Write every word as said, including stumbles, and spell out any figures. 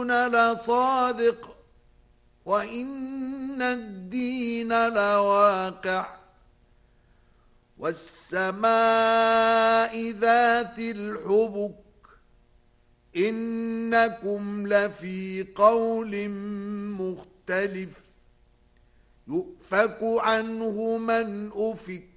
لتوعدون لصادق وإن الدين لواقع والسماء ذات الحبك إنكم لفي قول مختلف يؤفك عنه من أفك